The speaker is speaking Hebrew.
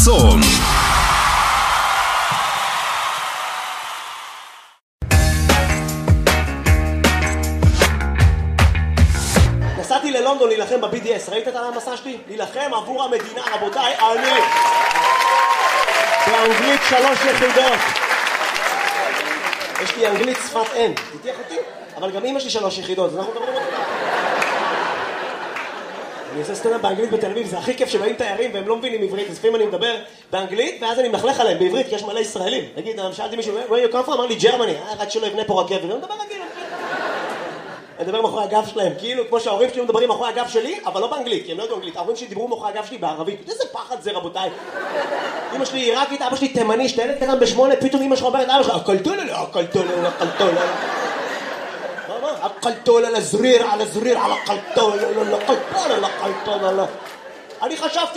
חסון. נסעתי ללונדון להילחם ב-BDS, ראית את המסע שלי? להילחם עבור המדינה, רבותיי, אני באנגלית 3 יחידות. יש לי אנגלית שפת אם, תתייח אותי? אבל גם אמא שלי 3 יחידות, אז אנחנו מדברים אותי. אני עושה סטנדאפ באנגלית בתל אביב, זה הכי כיף שבאים תיירים והם לא מבינים עברית, אז לפעמים אני מדבר באנגלית ואז אני מחלך עליהם בעברית, כי יש מלא ישראלים. נגיד, שאלתי מישהו, where you come from? אמר לי, ג'רמני, רק שלא יבנה פה רכבת, ואני מדבר רגיל. אני מדבר מאחורי הגב שלהם, כאילו כמו שההורים שלי מדברים מאחורי הגב שלי, אבל לא באנגלית, כי הם לא יודעים אנגלית. ההורים שלי דיברו מאחורי הגב שלי בערבית. איזה פחד זה, רבותיי. אמא שלי עיראקית, אבא שלי תימני, שתלד קטן ב8, פתאום אמא שלך אומרת, אבא שלך, הקלטולה, הקלטולה, הקלטולה. מה? הקלטולה, על הזריר, על הזריר, על הקלטולה, הקלטולה, הקלטולה. אני חשבתי